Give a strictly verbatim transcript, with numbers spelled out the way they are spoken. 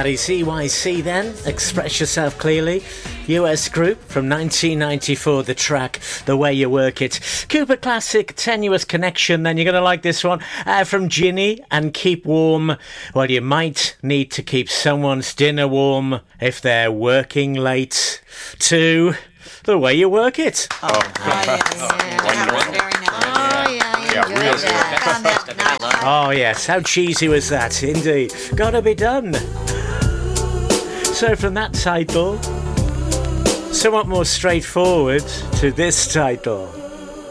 Daddy's E Y C then, Express Yourself Clearly. U S group from nineteen ninety-four, the track The Way You Work It. Cooper Classic, Tenuous Connection, then you're going to like this one uh, from Ginny and Keep Warm. Well, you might need to keep someone's dinner warm if they're working late. To The Way You Work It. Oh, oh yeah, yeah, yeah. That was very nice. Oh, yeah, Yeah, enjoyed real that. Found that nice. Oh yes, how cheesy was that? Indeed. Gotta be done. So from that title, somewhat more straightforward to this title.